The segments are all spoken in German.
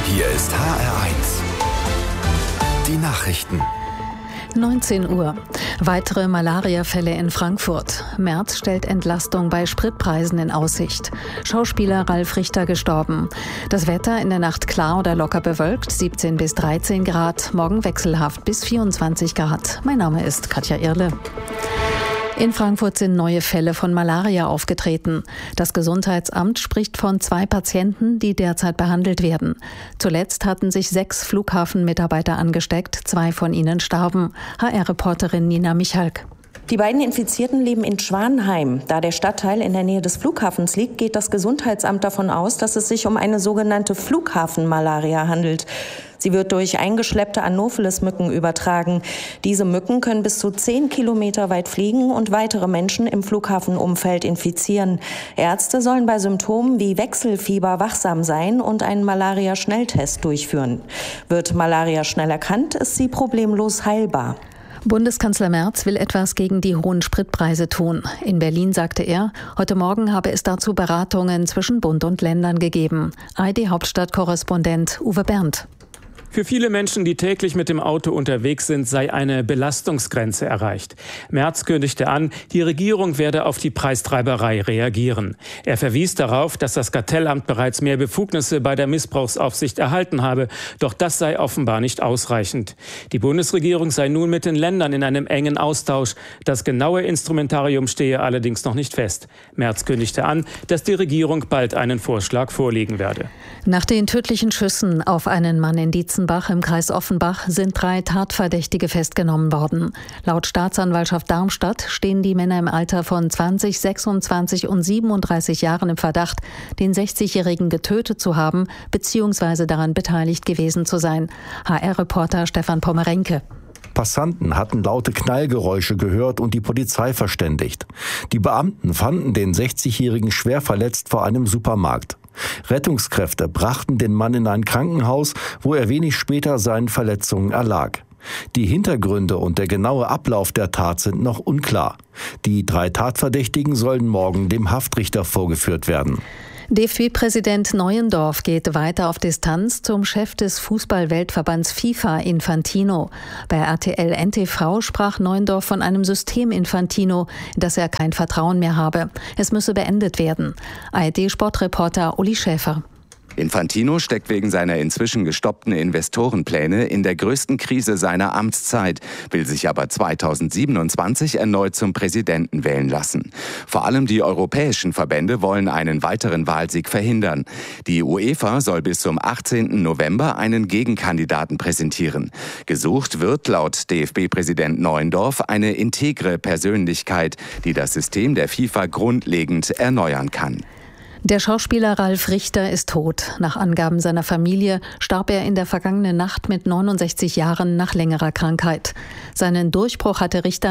Hier ist HR1. Die Nachrichten. 19 Uhr. Weitere Malariafälle in Frankfurt. Merz stellt Entlastung bei Spritpreisen in Aussicht. Schauspieler Ralf Richter gestorben. Das Wetter in der Nacht klar oder locker bewölkt, 17 bis 13 Grad. Morgen wechselhaft bis 24 Grad. Mein Name ist Katja Irle. In Frankfurt sind neue Fälle von Malaria aufgetreten. Das Gesundheitsamt spricht von 2 Patienten, die derzeit behandelt werden. Zuletzt hatten sich 6 Flughafenmitarbeiter angesteckt, 2 von ihnen starben. HR-Reporterin Nina Michalk. Die beiden Infizierten leben in Schwanheim. Da der Stadtteil in der Nähe des Flughafens liegt, geht das Gesundheitsamt davon aus, dass es sich um eine sogenannte Flughafenmalaria handelt. Sie wird durch eingeschleppte Anopheles-Mücken übertragen. Diese Mücken können bis zu 10 Kilometer weit fliegen und weitere Menschen im Flughafenumfeld infizieren. Ärzte sollen bei Symptomen wie Wechselfieber wachsam sein und einen Malaria-Schnelltest durchführen. Wird Malaria schnell erkannt, ist sie problemlos heilbar. Bundeskanzler Merz will etwas gegen die hohen Spritpreise tun. In Berlin sagte er, heute Morgen habe es dazu Beratungen zwischen Bund und Ländern gegeben. ARD-Hauptstadtkorrespondent Uwe Berndt. Für viele Menschen, die täglich mit dem Auto unterwegs sind, sei eine Belastungsgrenze erreicht. Merz kündigte an, die Regierung werde auf die Preistreiberei reagieren. Er verwies darauf, dass das Kartellamt bereits mehr Befugnisse bei der Missbrauchsaufsicht erhalten habe. Doch das sei offenbar nicht ausreichend. Die Bundesregierung sei nun mit den Ländern in einem engen Austausch. Das genaue Instrumentarium stehe allerdings noch nicht fest. Merz kündigte an, dass die Regierung bald einen Vorschlag vorlegen werde. Nach den tödlichen Schüssen auf einen Mann in Dietzenbach im Kreis Offenbach sind 3 Tatverdächtige festgenommen worden. Laut Staatsanwaltschaft Darmstadt stehen die Männer im Alter von 20, 26 und 37 Jahren im Verdacht, den 60-Jährigen getötet zu haben bzw. daran beteiligt gewesen zu sein. HR-Reporter Stefan Pommerenke. Passanten hatten laute Knallgeräusche gehört und die Polizei verständigt. Die Beamten fanden den 60-Jährigen schwer verletzt vor einem Supermarkt. Rettungskräfte brachten den Mann in ein Krankenhaus, wo er wenig später seinen Verletzungen erlag. Die Hintergründe und der genaue Ablauf der Tat sind noch unklar. Die 3 Tatverdächtigen sollen morgen dem Haftrichter vorgeführt werden. DFB-Präsident Neuendorf geht weiter auf Distanz zum Chef des Fußball-Weltverbands FIFA, Infantino. Bei RTL NTV sprach Neuendorf von einem System Infantino, in das er kein Vertrauen mehr habe. Es müsse beendet werden. ARD-Sportreporter Uli Schäfer. Infantino steckt wegen seiner inzwischen gestoppten Investorenpläne in der größten Krise seiner Amtszeit, will sich aber 2027 erneut zum Präsidenten wählen lassen. Vor allem die europäischen Verbände wollen einen weiteren Wahlsieg verhindern. Die UEFA soll bis zum 18. November einen Gegenkandidaten präsentieren. Gesucht wird laut DFB-Präsident Neuendorf eine integre Persönlichkeit, die das System der FIFA grundlegend erneuern kann. Der Schauspieler Ralf Richter ist tot. Nach Angaben seiner Familie starb er in der vergangenen Nacht mit 69 Jahren nach längerer Krankheit. Seinen Durchbruch hatte Richter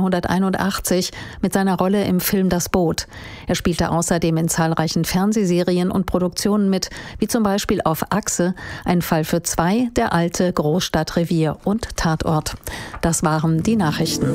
1981 mit seiner Rolle im Film Das Boot. Er spielte außerdem in zahlreichen Fernsehserien und Produktionen mit, wie zum Beispiel auf Achse, Ein Fall für 2, Der alte, Großstadtrevier und Tatort. Das waren die Nachrichten.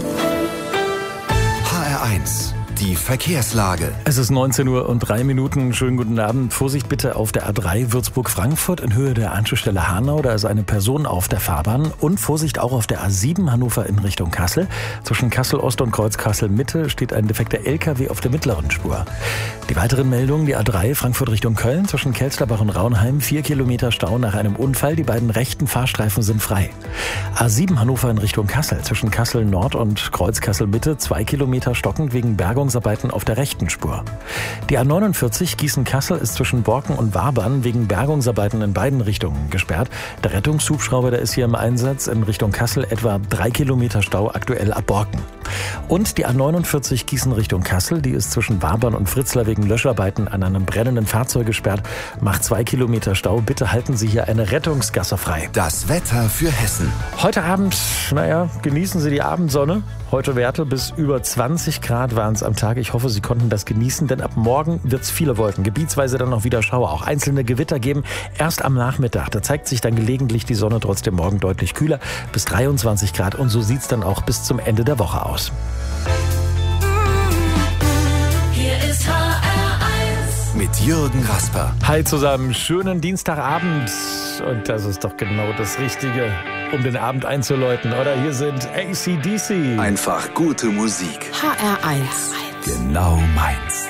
HR1. Die Verkehrslage. Es ist 19:03 Uhr. Schönen guten Abend. Vorsicht bitte auf der A3 Würzburg-Frankfurt in Höhe der Anschlussstelle Hanau. Da ist eine Person auf der Fahrbahn. Und Vorsicht auch auf der A7 Hannover in Richtung Kassel. Zwischen Kassel-Ost und Kreuz Kassel-Mitte steht ein defekter LKW auf der mittleren Spur. Die weiteren Meldungen: Die A3 Frankfurt Richtung Köln zwischen Kelsterbach und Raunheim. 4 Kilometer Stau nach einem Unfall. Die beiden rechten Fahrstreifen sind frei. A7 Hannover in Richtung Kassel zwischen Kassel Nord und Kreuz Kassel-Mitte. 2 Kilometer stockend wegen Bergungsarbeiten auf der rechten Spur. Die A49 Gießen-Kassel ist zwischen Borken und Wabern wegen Bergungsarbeiten in beiden Richtungen gesperrt. Der Rettungshubschrauber, der ist hier im Einsatz. In Richtung Kassel etwa 3 Kilometer Stau, aktuell ab Borken. Und die A49 Gießen Richtung Kassel, die ist zwischen Wabern und Fritzlar wegen Löscharbeiten an einem brennenden Fahrzeug gesperrt, macht 2 Kilometer Stau. Bitte halten Sie hier eine Rettungsgasse frei. Das Wetter für Hessen. Heute Abend, genießen Sie die Abendsonne. Heute Werte bis über 20 Grad waren es am Tag. Ich hoffe, Sie konnten das genießen, denn ab morgen wird es viele Wolken, gebietsweise dann noch wieder Schauer, auch einzelne Gewitter geben. Erst am Nachmittag, da zeigt sich dann gelegentlich die Sonne, trotzdem morgen deutlich kühler, bis 23 Grad. Und so sieht es dann auch bis zum Ende der Woche aus. Hier ist HR1 mit Jürgen Rasper. Hi zusammen, schönen Dienstagabend. Und das ist doch genau das Richtige, um den Abend einzuläuten, oder? Hier sind AC/DC. Einfach gute Musik. HR1. Genau meins.